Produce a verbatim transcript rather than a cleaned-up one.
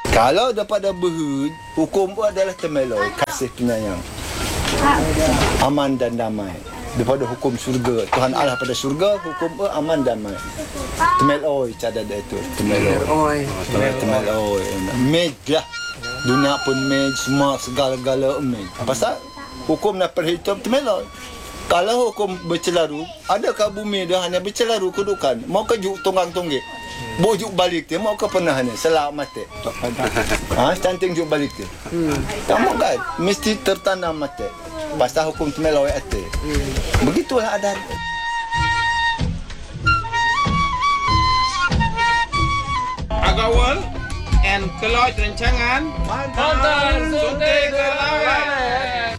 Kalau daripada berhut, hukum pun adalah temeloi, kasih penyayang, aman dan damai. Daripada hukum surga, Tuhan Allah pada surga, hukum pun aman damai. Temeloi cadar dia itu, temeloi. Temeloi. Mej lah. Dunia pun mej, semua segala-gala mej. Pasal hukum nak perhitung temeloi. Kalau hukum bercelaru, adakah bumi dia hanya bercelaru kedudukan? Mau ke juk tunggang tunggik? Bujuk balik dia, mau ke pernah ni? Selak mati. Ha, cantik juk balik dia. Hmm. Kamu kan mesti tertanam mati. Pasal hukum temeloi ate. Hmm. Begitulah adat. Agawal and keloj rencangan. Mantan suntik kelawat.